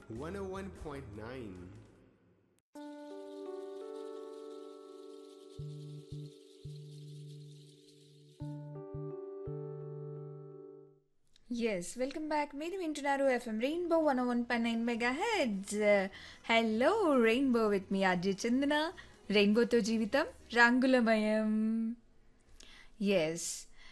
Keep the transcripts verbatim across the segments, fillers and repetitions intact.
one oh one point nine. Yes welcome back. మీరు వింటున్నారు FM rainbow one one point nine mega heads. Hello rainbow with me Ajay చందన. రెయిన్బోతో జీవితం రంగులమయం. Yes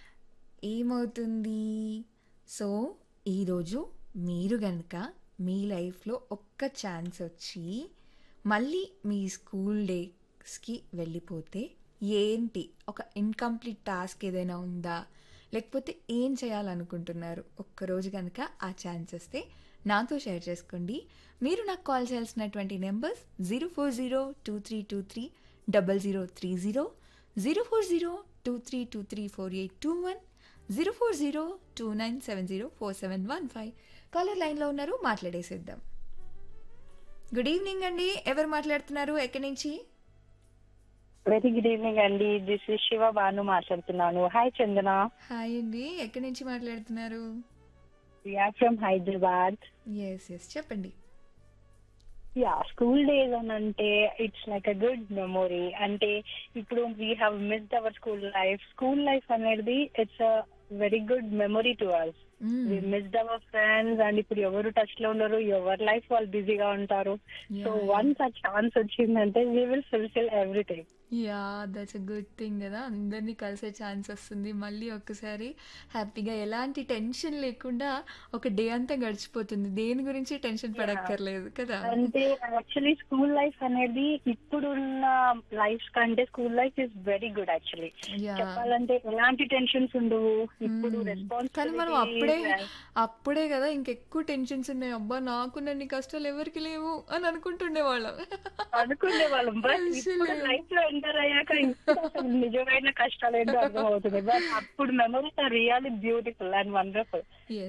ఏమవుతుంది? So ఈరోజు మీరు కనుక మీ లైఫ్లో ఒక్క ఛాన్స్ వచ్చి మళ్ళీ మీ స్కూల్ డేస్కి వెళ్ళిపోతే ఏంటి ఒక ఇన్కంప్లీట్ టాస్క్ ఏదైనా ఉందా, లేకపోతే ఏం చేయాలనుకుంటున్నారు? ఒక్కరోజు కనుక ఆ ఛాన్స్ వస్తే నాతో షేర్ చేసుకోండి. మీరు నాకు కాల్ చేయాల్సినటువంటి numbers zero four zero two three two three double zero three zero, zero four zero two three two three four eight two one, zero four zero two nine seven zero four seven one five. Caller లైన్లో ఉన్నారు, మాట్లాడేసేద్దాం. Good evening అండి. ఎవరు మాట్లాడుతున్నారు? ఎక్కడి నుంచి? Very good evening అండి. This is Shiva Bhanu మాట్లాడుతున్నాను. Hi చందన. Hi అండి. ఎక్కడి నుంచి మాట్లాడుతున్నారు? ఫ్రమ్ హైదరాబాద్. ఎస్ ఎస్ చెప్పండి. యా స్కూల్ డేస్ అని అంటే it's like a good memory. అంటే ఇప్పుడు we have missed our school life. School life అనేది it's a very good memory to us. We missed our friends and ఇప్పుడు ఎవరు touch లో ఉండరు, ఎవరి లైఫ్ వాళ్ళు బిజీగా ఉంటారు. సో వన్స్ ఆ ఛాన్స్ వచ్చిందంటే we will fulfil everything. Yeah that's a good thing కదా, అందరినీ కలిసే ఛాన్స్ వస్తుంది. మళ్ళీ ఒక్కసారి హ్యాపీగా ఎలాంటి టెన్షన్ లేకుండా ఒక డే అంతా గడిచిపోతుంది. దేని గురించి టెన్షన్ పడక్కర్లేదు కదా. అంటే యాక్చువల్లీ స్కూల్ లైఫ్ అనేది ఇప్పుడున్న లైఫ్ కంటే school life is very good. Actually చెప్పాలంటే ఎలాంటి టెన్షన్స్ ఉండవు. ఇప్పుడు కానీ మనం అప్పుడే అప్పుడే కదా ఇంకెక్కువ టెన్షన్స్ ఉన్నాయి. అబ్బా నాకు నన్ను కష్టాలు ఎవరికి లేవు అని అనుకుంటుండే వాళ్ళం అనుకునే వాళ్ళం బట్ ఇప్పుడు లైఫ్ లో ఎంటర్ అయ్యాక నిజమైన కష్టాలు ఏంటో అర్థం అవుతుంది. బట్ అప్పుడు memories are really beautiful and wonderful.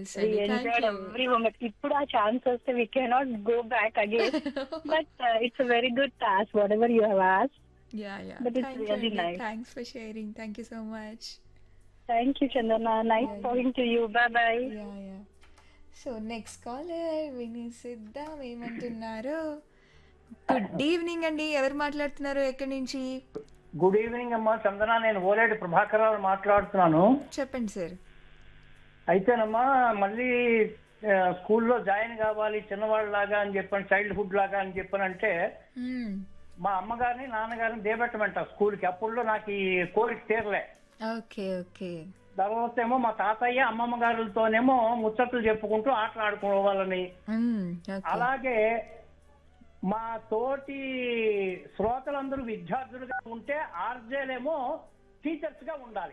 Every moment. ఇప్పుడు ఆ ఛాన్స్ వస్తే we cannot go back again. But it's a very good task what ever you have asked. Yeah yeah But it's really nice. Thanks for sharing. Thank you so much. Thank you, Chandana. Nice talking to you. Bye bye. Yeah yeah so next caller వినిసిద్దాం ఏమంటున్నారు. Good evening అండి. ఎవరు మాట్లాడుతున్నారు? ఎక్కడి నుంచి? Good evening అమ్మా చందన. నేను ఓలేటి ప్రభాకర్ రావు మాట్లాడుతున్నాను. చెప్పండి సార్. అయితేనమ్మా మళ్ళీ ఆ, స్కూల్లో జాయిన్ కావాలి చిన్నవాళ్ళలాగా అని చెప్పని, చైల్డ్హుడ్ లాగా అని చెప్పని అంటే మా అమ్మగారిని నాన్నగారిని దేబెట్టమంట స్కూల్కి. అప్పుడులో నాకు ఈ కోరిక తీరలే. ఓకే ఓకే తర్వాత ఏమో మా తాతయ్య అమ్మమ్మ గారులతోనేమో ముచ్చట్లు చెప్పుకుంటూ ఆటలు ఆడుకోవాలని. అలాగే మా తోటి శ్రోతలందరూ విద్యార్థులుగా ఉంటే ఆర్జేలేమో టీచర్స్ గా ఉండాలి.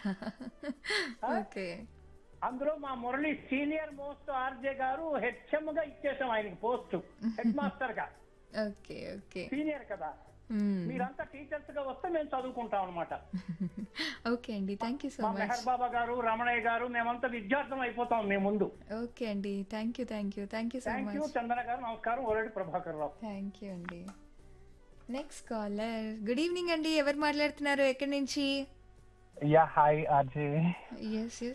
ఓకే అందులో మా మురళి సీనియర్ మోస్ట్ ఆర్జే గారు హెచ్ఎం గా ఇచ్చేసాం ఆయనకి పోస్ట్, హెడ్ మాస్టర్ గా. ఓకే ఓకే సీనియర్ కదా, మీరంతా టీచర్స్ గా వస్తే మేము చదువుకుంటాం అనమాట. ఓకే అండి. థ్యాంక్ యూ సో మా మచ్. మెహర్ బాబా గారు, రమణయ్య గారు, మేమంతా విద్యార్థులం అయిపోతాం మీ ముందు. ఓకే అండి. Thank you thank you thank you so thank you much. చందన గారు. నమస్కారం. ఓలేటి ప్రభాకర్ రావు. థ్యాంక్ యూ అండి. Next caller. గుడ్ ఈవినింగ్ అండి. ఎవరు మాట్లాడుతున్నారు? ఎక్కడి నుంచి? Yeah hi RJ. Yes yes